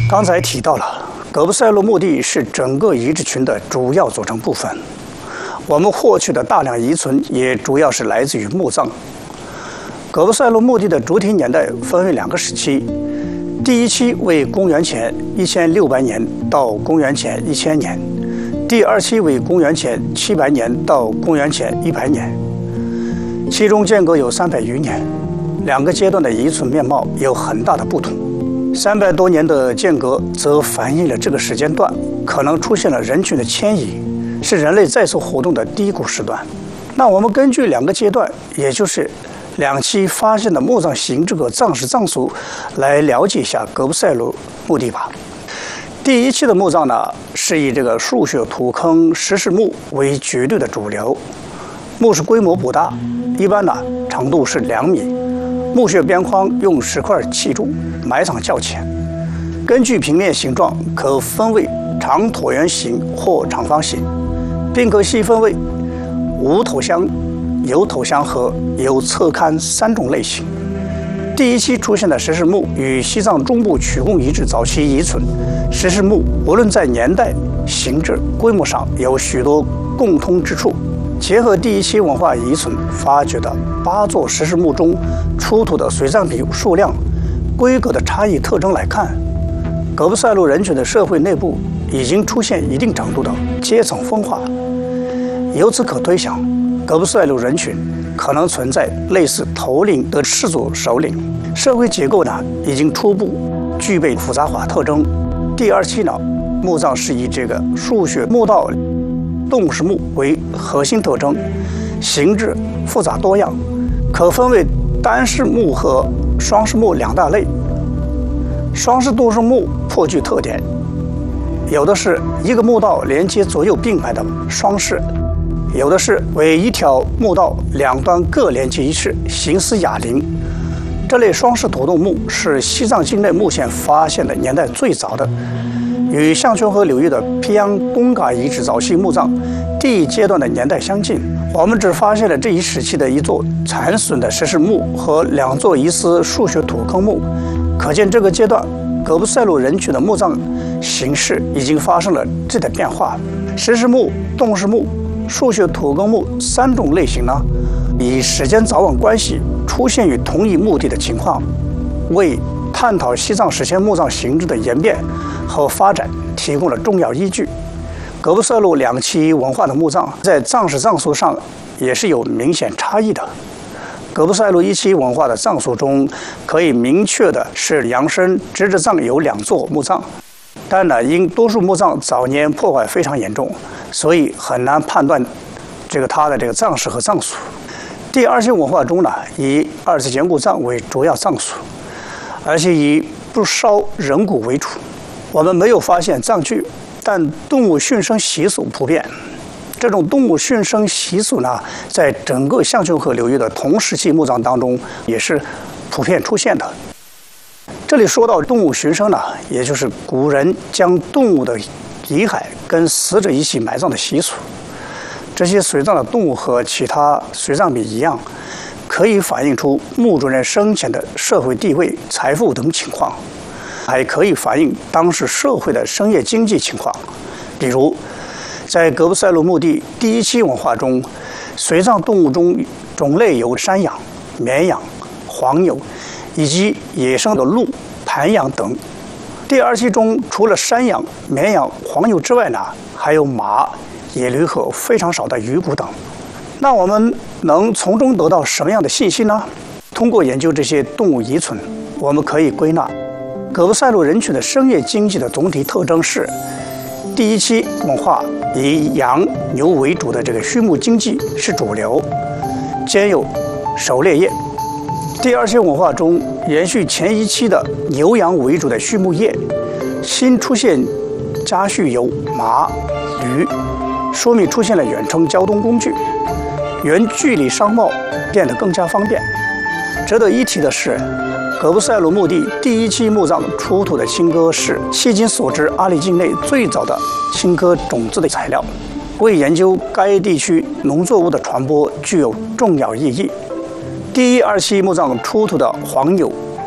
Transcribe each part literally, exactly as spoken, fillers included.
刚才提到了，葛布塞洛墓地是整个遗址群的主要组成部分。我们获取的大量遗存也主要是来自于墓葬。葛布塞洛墓地的主体年代分为两个时期，第一期为公元前一千六百年到公元前一千年，第二期为公元前七百年到公元前一百年，其中间隔有三百余年，两个阶段的遗存面貌有很大的不同。三百多年的间隔则反映了这个时间段可能出现了人群的迁移，是人类再次活动的低谷时段。那我们根据两个阶段，也就是两期发现的墓葬形制和葬式葬俗，来了解一下葛布塞洛墓地吧。第一期的墓葬呢，是以这个数学土坑石室墓为绝对的主流，墓室规模不大，一般呢长度是两米，墓穴边框用石块砌筑，埋藏较浅。根据平面形状，可分为长椭圆形或长方形，并可细分为无头箱、有头箱和有侧龛三种类型。第一期出现的石室墓与西藏中部曲贡遗址早期遗存石室墓，无论在年代、形制、规模上有许多共通之处。结合第一期文化遗存发掘的八座石室墓中出土的随葬品数量、规格的差异特征来看，葛布塞洛人群的社会内部已经出现一定程度的阶层分化。由此可推想，葛布塞洛人群可能存在类似头领的氏族首领，社会结构呢已经初步具备复杂化特征。第二期呢，墓葬是以这个数学墓道动式墓为核心特征，形制复杂多样，可分为单式墓和双式墓两大类。双式动式墓颇具特点，有的是一个墓道连接左右并排的双式，有的是为一条墓道两端各连接一室，形似哑铃。这类双式土洞墓是西藏境内目前发现的年代最早的，与象群河流域的皮扬东嘎遗址早期墓葬第一阶段的年代相近。我们只发现了这一时期的一座残损的石室墓和两座疑似数学土坑墓，可见这个阶段葛布塞洛人群的墓葬形式已经发生了质的变化。石室墓、动式墓、数学土坑墓三种类型呢，以时间早晚关系出现于同一墓地的情况，为探讨西藏史前墓葬形制的演变和发展提供了重要依据。葛布塞洛两期文化的墓葬在葬式葬俗上也是有明显差异的。葛布塞洛一期文化的葬俗中，可以明确的是杨生直指葬有两座墓葬，但呢，因多数墓葬早年破坏非常严重，所以很难判断这个它的这个葬式和葬俗。第二期文化中呢，以二次简骨葬为主要葬俗，而且以不烧人骨为主。我们没有发现葬具，但动物殉生习俗普遍。这种动物殉生习俗呢，在整个象群河流域的同时期墓葬当中也是普遍出现的。这里说到动物殉生呢，也就是古人将动物的遗骸跟死者一起埋葬的习俗。这些随葬的动物和其他随葬品一样，可以反映出墓主人生前的社会地位、财富等情况，还可以反映当时社会的商业经济情况。比如，在葛布塞洛墓地第一期文化中，随葬动物中种类有山羊、绵羊、黄牛，以及野生的鹿、盘羊等。第二期中，除了山羊、绵羊、黄牛之外呢，还有马、野驴和非常少的鱼骨等。那我们能从中得到什么样的信息呢？通过研究这些动物遗存，我们可以归纳，葛布塞洛人群的商业经济的总体特征是：第一期文化以羊牛为主的这个畜牧经济是主流，兼有狩猎业。第二期文化中延续前一期的牛羊为主的畜牧业，新出现家畜有马、驴，说明出现了远程交通工具，远距离商贸变得更加方便。值得一提的是，葛布塞洛墓地第一期墓葬出土的青稞是迄今所知阿里境内最早的青稞种子的材料，为研究该地区农作物的传播具有重要意义。第一、二期墓葬出土的黄牛、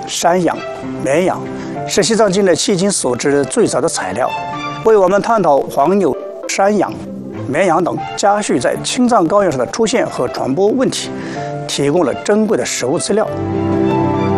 山羊、绵羊是西藏境内迄今所知最早的材料，为我们探讨黄牛、山羊、绵羊等家畜在青藏高原上的出现和传播问题，提供了珍贵的实物资料。